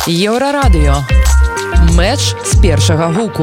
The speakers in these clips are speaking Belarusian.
Еўрарадыё. Мэч з першага гуку.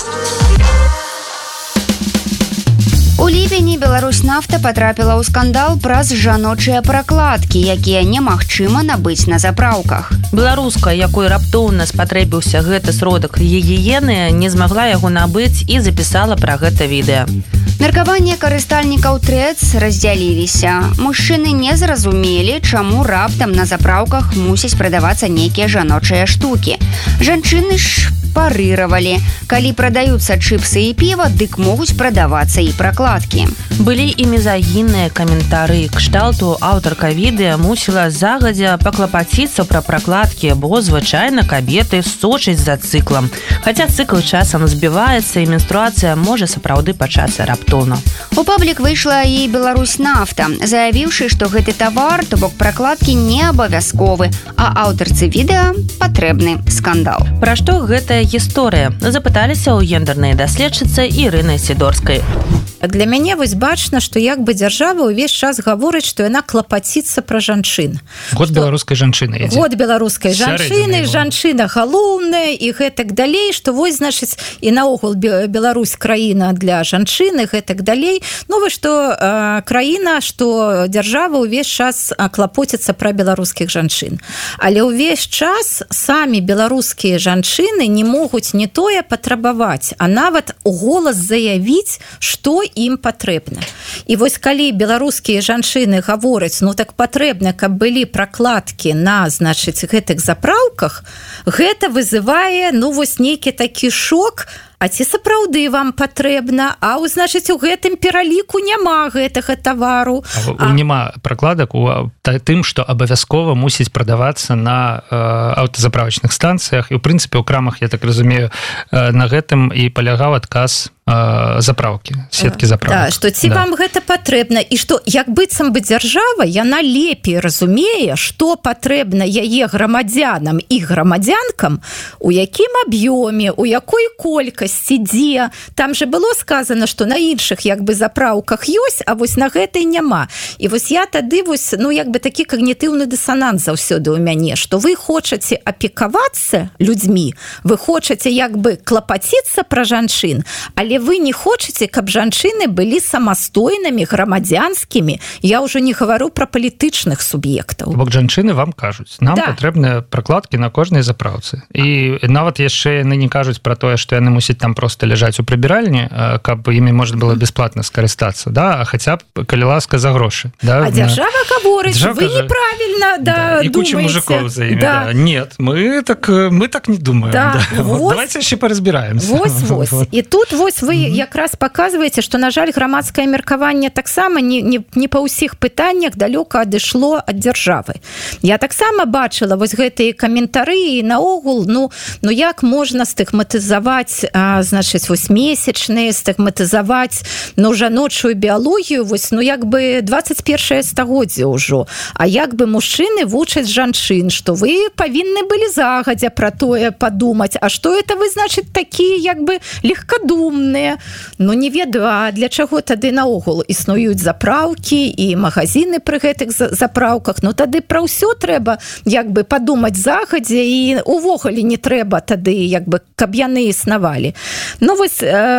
У ліпені Беларусьнафта потрапіла ў скандал праз жаночыя пракладкі, якія немагчыма набыць на запраўках. Беларуска, якой раптоўна спатрэбіўся гэты сродак гігіены, не змагла яго набыць і запісала пра гэта відэа. Меркаванне карыстальнікаў трэц раздзяліліся. Мужчыны не зразумелі, чаму раптам на запраўках мусяць прадавацца нейкія жаночыя штукі. Жанчыны ж парыравалі. Калі прадаюцца чыпсы і піва, дык могуць прадавацца і пракладкі. Былі і мізагінныя каментары. Кшталту аўтарка відэа мусіла загадзя паклапаціцца пра пракладкі, бо звычайна кабеты сочаць за цыклам. Хаця цыкл часам збіваецца і менструацыя можа сапраўды пачацца раптоўна. У паблік выйшла і Беларусьнафта, заявіўшы, што гэты тавар, то бок пракладкі не абавязковы, а аўтарцы відэа патрэбны скандал. Пра што гэтая гісторыя? Запыталіся ў гендернай даследчыцы Ірыны Сідорскай. Для мяне вось бачна, што як бы дзяржава ўвесь час гаворыць, што яна клапаціцца пра жанчын. Год беларускай жанчыны. Год беларускай жанчыны, жанчына галоўная і гэтак далей, што вось, значыць, і наогул Беларусь краіна для жанчыны, гэтак далей. Ну, вось што краіна, што дзяржава ўвесь час клапоціцца пра беларускіх жанчын. Але ўвесь час самі беларускія жанчыны не могуць не тое патрабаваць, а нават у голас заявіць, што ім патрэбна. І вось калі беларускія жанчыны гавораць, ну так патрэбна, каб былі пракладкі на, значыць, гэтых запраўках, гэта вызывае, ну вось нейкі такі шок. А ці сапраўды вам патрэбна? А значыць, у гэтым пераліку няма гэтага тавару. Няма пракладак у тым, што абавязкова мусіць прадавацца на аўтазаправачных станцыях. І, ў прынцыпе, у крамах, я так разумею, на гэтым і палягаў адказ запраўкі, сеткі запраўак. Да, што ці вам гэта патрэбна, і што, як быццам бы дзяржава, яна лепей разумее, што патрэбна яе грамадзянам і грамадзянкам, у якім аб'ёме, у якой колькасці, дзе. Там же было сказано, што на іншых як бы запраўках ёсць, а вось на гэтай няма. І вось я тады вось, ну як бы такі когнітыўны дысананс заўсёды ў мяне, што вы хочаце апекавацца людзьмі, вы хочаце як бы клапаціцца пра жанчын, але вы не хочаце, каб жанчыны былі самастойнымі, грамадзянскімі. Я ўжо не гавару пра палітычных суб'ектаў. Бок жанчыны вам кажуць, нам патрэбныя пракладкі на кожнай запраўцы. І нават яшчэ яны не кажуць пра тое, што яны мусяць там проста ляжаць у прыбіральні, каб імі можна было бясплатна скарыстацца, да? А хаця б, калі ласка, за грошы. Да? А дзяржава гаворыць, вы неправільна думаеце. І куча мужиков за імі. Да. Нет, мы так не думаем. Да. Да. Вот. Давайте яшчэ паразбіраемся. Вось. І тут вось вы якраз паказваеце, што, на жаль, грамадскае меркаванне таксама не па ўсіх пытаннях далёка адышло ад дзяржавы. Я таксама бачыла вось гэтыя каментары і наогул, ну як можна стыгматызаваць, значыць, вось месячныя, стыгматызаваць, жаночую біялогію, вось, як бы 21 стагоддзе ўжо. А як бы мужчыны вучаць жанчын, што вы павінны былі загадзя пра тое падумаць, а што это вы, значыць, такія як бы легкадумныя. Ну, не ведаю, а для чаго тады наогул існуюць запраўкі і магазины пры гэтых запраўках? Ну, тады пра ўсё трэба як бы падумаць загадзя і увогуле не трэба тады як бы, каб яны існавалі. Ну, вось,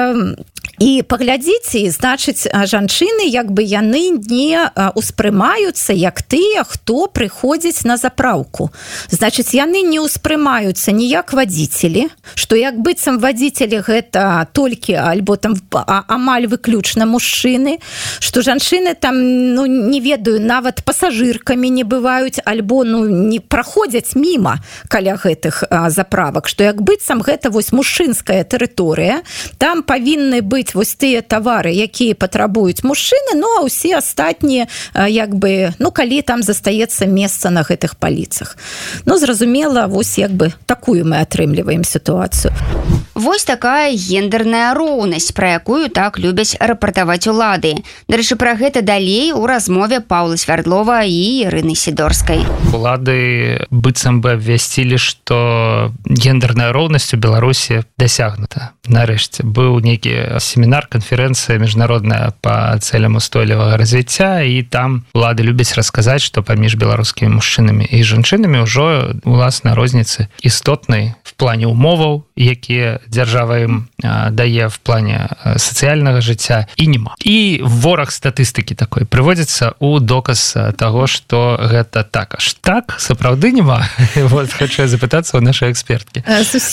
і паглядзіце, значыць, жанчыны як бы яны не успрымаюцца як тыя, хто прыходзіць на запраўку. Значыць, яны не ўспрымаюцца ніяк вадзіцелі, што як быццам вадзіцелі гэта толькі альбо там амаль выключна мужчыны, што жанчыны там, ну, не ведаю, нават пасажыркамі не бываюць, альбо, ну, не праходзяць міма каля гэтых заправак, што як быццам гэта вось мужчынская тэрыторыя, там павінны быць вось тыя тавары, якія патрабуюць мужчыны, ну, а ўсе астатнія, як бы, ну, калі там застаецца месца на гэтых паліцах. Ну, зразумела, вось як бы такую мы атрымліваем сітуацыю. Вось такая гендерная роўнасць, пра якую так любяць рапартаваць улады. Дарэчы, пра гэта далей у размове Паўла Свярдлова і Ірыны Сідорскай. Улады быццам бы абвясцілі, што гендерная роўнасць у Беларусі дасягнута. Нарэшце быў нейкі семінар, канферэнцыя міжнародная па цэлям устойлівага развіцця, і там улады любяць расказаць, што паміж беларускімі мужчынамі і жанчынамі ўжо уласна розніцы істотнай в плане умоваў, якія дзяржава ім дае в плане сацыяльнага жыцця, і нема. І вораг статыстыкі такой прыводзіцца ў доказ таго, што гэта так. Аж так сапраўды нема. Вот хочу запытацца ў нашай эксперткі.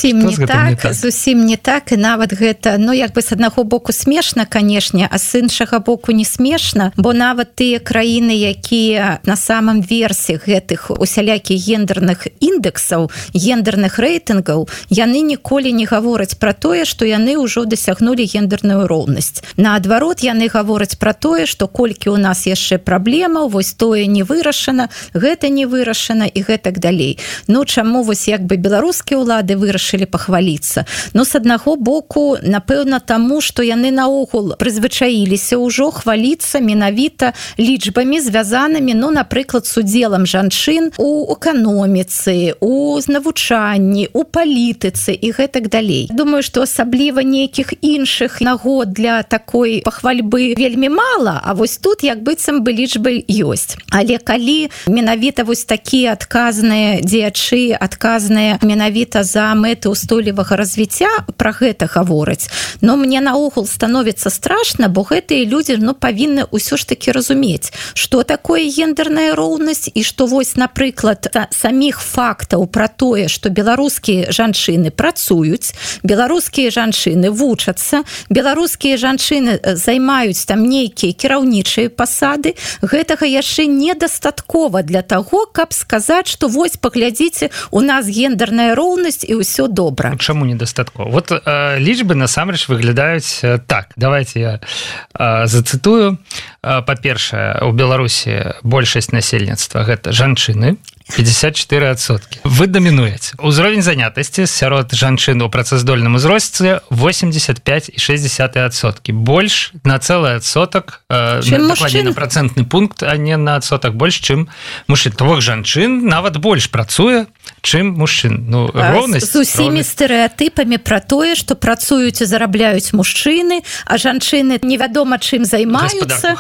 Зусім не так, і нават гэта, ну, як бы з аднаго боку смешна, канешне, а з іншага боку не смешна, бо нават тыя краіны, якія на самом версе гэтых усялякіх гендерных індэксаў, гендерных рэйтынгаў, яны ніколі не гавораць пра тое, што яны ўжо дасягнулі гендерную роўнасць. Наадварот, яны гавораць пра тое, што колькі ў нас яшчэ праблемаў, вось тое не вырашана, гэта не вырашана і гэтак далей. Ну, чаму вось як бы беларускія ўлады вырашылі пахваліцца? Ну, з аднаго боку, напэўна, таму, што яны наогул прызвычаіліся ўжо хваліцца менавіта лічбамі, звязанымі, ну, напрыклад, з удзелам жанчын у эканоміцы, у навучанні, у палітыцы і гэтак далей. Думаю, што асабліва нейкіх іншых нагод для такой пахвальбы вельмі мала, а вось тут як быццам бы лічбы ёсць. Але калі менавіта вось такія адказныя дзеячы, адказныя менавіта за мэты устойлівага развіцця пра гэта гавораць, но мне наогул становіцца страшна, бо гэтыя людзі, ну, павінны ўсё ж такі разумець, што такое гендерная роўнасць і што вось, напрыклад, саміх фактаў пра тое, што беларускія жанчыны працуюць, беларускія жанчыны вучацца, беларускія жанчыны займаюць там нейкія кіраўнічыя пасады, гэтага яшчэ недастаткова для таго, каб сказаць, што вось, паглядзіце, у нас гендерная роўнасць і ўсё добра. Чаму недастаткова? Вот лічбы насамрэч выглядаюць так. Давайте я зацытую. Па-першае, у Беларусі большасць насельніцтва гэта жанчыны, 54%. Вы дамінуеце. Узровень занятасці сярод жанчын у працаздольным узросце 85,6%. Больш на цэлы адсотак, дакладней на працэнтны пункт, а не на адсотак больш, чым мужчын. Твох жанчын нават больш працуе, чым мужчын. Ну, роўнасць. З усімі стэрэатыпамі пра тое, што працуюць і зарабляюць мужчыны, а жанчыны невядома чым займаюцца.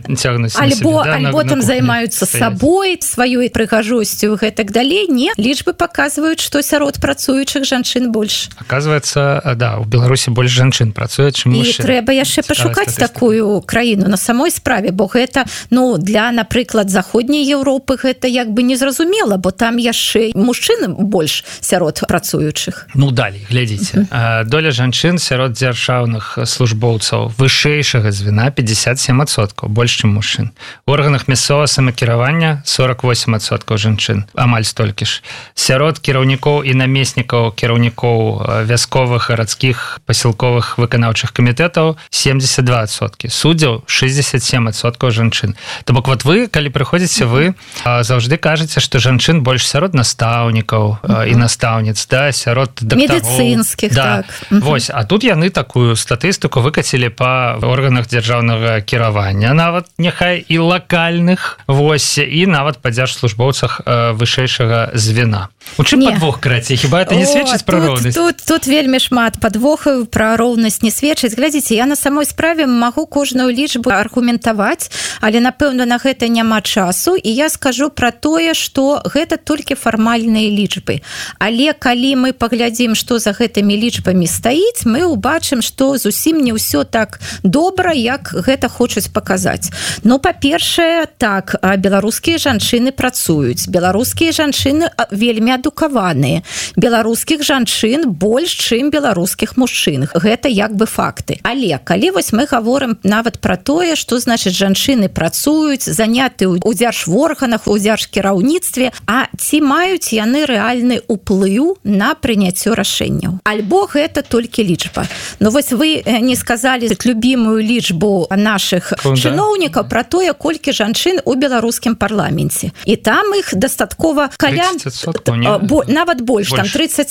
Альбо там займаюцца сабой, сваёй прыгажосцю і гэтак далей. Не, лічбы паказваюць, што сярод працуючых жанчын больш. Аказваецца, да, у Беларусі больш жанчын працуе, чым мужчын. І трэба яшчэ пашукаць такую краіну на самой справе, бо гэта, ну, для, напрыклад, заходняй Еўропы гэта як бы незразумела, бо там яшчэ мужчыны больш сярод працуючых. Ну, далей, глядзіце. Доля жанчын сярод дзяржаўных службоўцаў вышэйшага звена 57%, больш, чым мужчын. У органах мясцовага самакіравання 48% жанчын, амаль столькі ж. Сярод кіраўнікоў і намеснікаў кіраўнікоў вясковых, гарадскіх, пасялковых выканаўчых камітэтаў 72%. Суддзяў 67% жанчын. То бок, вот вы, калі прыходзіце, вы заўжды кажаце, што жанчын больш сярод настаўнікаў і настаўніц, да, сярод дактароў. Медыцынскіх, да. так. Вось, а тут яны такую статыстыку выкацілі па органах дзяржаўнага кіравання, нават няхай і лакальных, вось, і нават па дзяржслужбоўцах вышэйшага звена. У чым падвох, карацей? Хіба это не сведчыць пра роўнасць? Тут вельмі шмат падвохаў, пра роўнасць не сведчыць. Глядзіце, я на самой справе магу кожную лічбу аргументаваць, але, напэўна, на гэта няма часу, і я скажу пра тое, што гэта толькі фармальныя лічбы. Але калі мы паглядзім, што за гэтымі лічбамі стаіць, мы ўбачым, што зусім не ўсё так добра, як гэта хочуць паказаць. Ну, па-першае, так, беларускія жанчыны працуюць, беларускія жанчыны вельмі адукаваныя, беларускіх жанчын больш, чым беларускіх мужчын. Гэта як бы факты. Але калі вось мы гаворым нават пра тое, што значыць жанчыны працуюць, заняты ў дзяржворганах, у дзяржкіраўніцтве, а ці маюць яны рэальны ўплыў на прыняццё рашэнняў? Альбо гэта толькі лічба. Ну вось вы не сказалі любімую лічбу нашых чыноўнікаў пра тое, колькі жанчын у беларускім парламенце. І там іх дастаткова каля нават больш там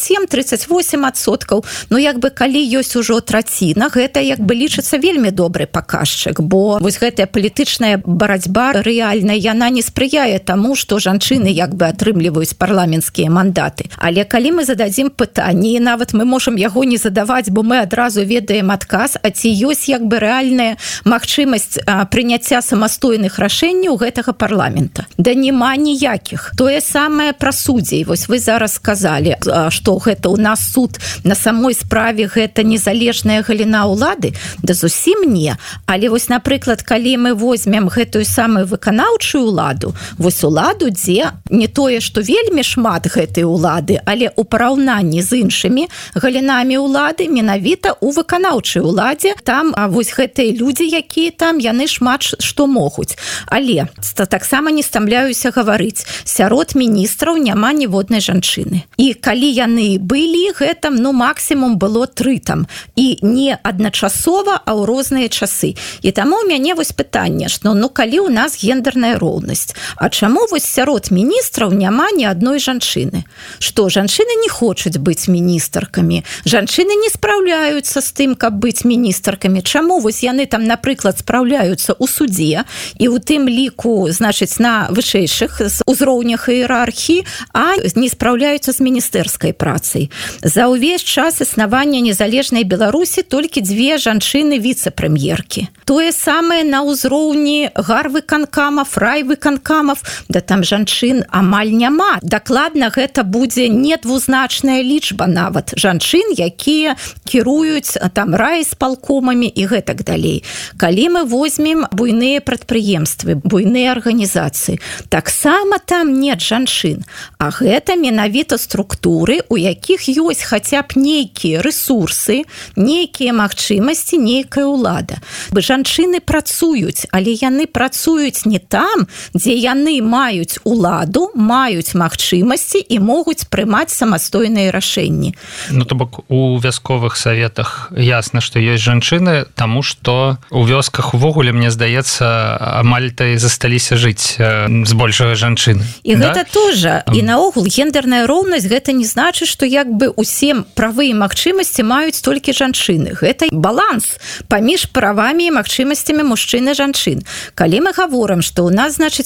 37-38%. Ну як бы калі ёсць ужо траціна, гэта як бы лічыцца вельмі добры паказчык, бо вось гэтая палітычная барацьба рэальная, яна не спрыяе таму, што жанчыны як бы атрымліваюць парламенцкія мандаты. Але калі мы зададзім пытанне, і нават мы можам яго не задаваць, бо мы адразу ведаем адказ, а ці ёсць як бы рэальная магчымасць прыняцця самастойных рашэнняў гэтага парламента? Да няма ніякіх. Тое самае пра суддзей. Вось вы зараз сказалі, што гэта у нас суд на самой справе гэта незалежная галіна ўлады? Да зусім не. Але вось, напрыклад, калі мы возьмем гэтую самую выканаўчую ўладу, вось уладу, дзе не тое, што вельмі шмат гэтай улады, але ў параўнанні з іншымі галінамі ўлады, менавіта ў выканаўчай уладзе, там вось гэтыя людзі, якія там, яны шмат што могуць. Але таксама не стамляюся гаварыць, сярод міністраў няма ніводнай жанчыны. І калі яны былі, гэта, ну, максімум было 3 там. І не адначасова, а ў розныя часы. І таму ў мяне вось пытанне, што, ну, калі ў нас гендерная роўнасць, а чаму вось сярод міністраў няма ні адной жанчыны? Што, жанчыны не хочуць быць міністркамі? Жанчыны не спраўляюцца з тым, каб быць міністркамі? Чаму вось яны там, напрыклад, спраўляюцца ў судзе і ў тым ліку, значыць, на вышэйшых узроўнях іерархіі, а не спраўляюцца з міністэрскай працай? За ўвесь час існавання незалежнай Беларусі толькі 2 жанчыны віцэ-прэм'еркі. Тое самае на ўзроўні гарвыканкамаў, райвыканкамаў, да там жанчын амаль няма. Дакладна гэта будзе не двузначная лічба нават жанчын, якія кіруюць там райспалкомамі і гэтак далей. Калі мы возьмем буйныя прадпрыемствы, буйныя арганізацыі, таксама там нет жанчын. А гэта менавіта структуры, у якіх ёсць хаця б нейкія рэсурсы, нейкія магчымасці, нейкая ўлада. Жанчыны працуюць, але яны працуюць не там, дзе яны маюць уладу, маюць магчымасці і могуць прымаць самастойныя рашэнні. Ну, то бок, у вясковых саветах ясна, што ёсць жанчыны, таму што у вёсках увогуле, мне здаецца, амаль-то і засталіся жыць збольшага жанчын. І да? Гэта тоже. І наогул гендерная роўнасць гэта не значыць, што як бы усе правы і магчымасці маюць толькі жанчыны. Гэта баланс паміж правамі і магчымасцямі мужчын і жанчын. Калі мы гаворым, што ў нас, значыць,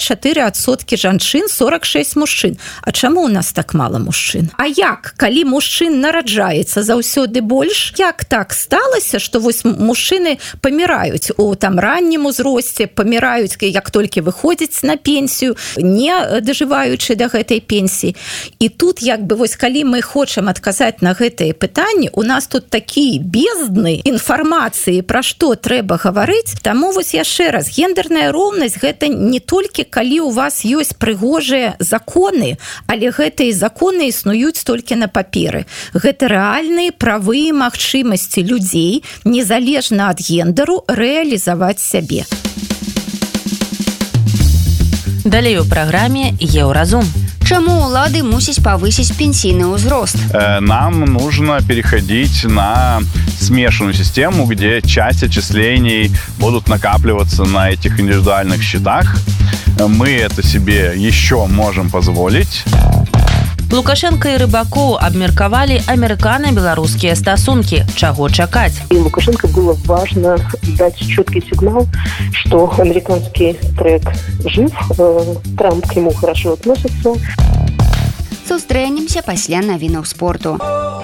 54% жанчын, 46 мужчын. А чаму ў нас так мала мужчын? А як? Калі мужчын нараджаецца заўсёды больш, як так сталася, што вось мужчыны паміраюць у там раннім узросце, паміраюць, як толькі выходзяць на пенсію, не дажываючы да гэтай пенсіі. І тут, як бы, вось калі мы хочам адказаць на гэтыя пытанні, у нас тут такія бездны інфармацыі, пра што трэба гаварыць. Таму вось яшчэ раз, гендерная роўнасць гэта не толькі калі у вас ёсць прыгожыя законы, але гэтыя законы існуюць толькі на паперы. Гэта рэальныя правы і магчымасці людзей, незалежна ад гендеру, рэалізаваць сябе. Далей у праграме Еўразум. Чаму улады мусіць павысіць пенсійны ўзрост? Нам нужно переходить на смешанную систему, где часть отчислений будут накапливаться на этих индивидуальных счетах. Мы это себе еще можем позволить. Лукашенко і Рыбакоў абмеркавалі амерыкана-беларускія стасункі. Чаго чакаць? И Лукашенко было важно дать четкий сигнал, что американский трек жив, Трамп к нему хорошо относится. Сустрэнемся пасля навінаў спорту.